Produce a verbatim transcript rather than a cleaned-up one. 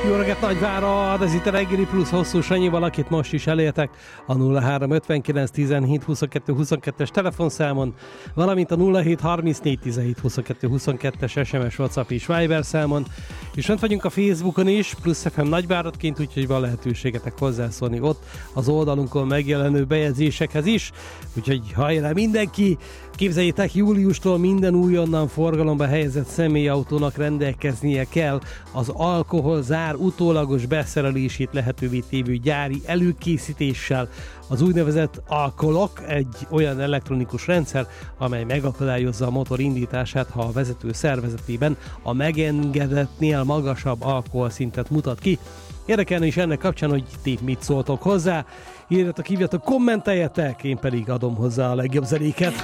Jó reggelt, Nagyvárad, ez itt a Reggeli Plusz Hosszú Sanyival, akit most is elértek a nulla három ötvenkilenc tizenhét huszonkettő huszonkettes telefonszámon, valamint a nulla hét harmincnégy tizenhét huszonkettő huszonkettes es em es, WhatsApp és Viber számon, és fent vagyunk a Facebookon is, Plusz ef em Nagyváradként, úgyhogy van lehetőségetek hozzászólni ott az oldalunkon megjelenő bejegyzésekhez is, úgyhogy hajrá mindenki! Képzeljétek, júliustól minden újonnan forgalomba helyezett személyautónak rendelkeznie kell az alkoholzár utólagos beszerelését lehetővé tévő gyári előkészítéssel. Az úgynevezett alkolok egy olyan elektronikus rendszer, amely megakadályozza a motor indítását, ha a vezető szervezetében a megengedetnél magasabb alkoholszintet mutat ki. Érdekelne is ennek kapcsán, hogy ti mit szóltok hozzá. Írjatok, hívjatok, kommenteljetek, én pedig adom hozzá a legjobb zenéket.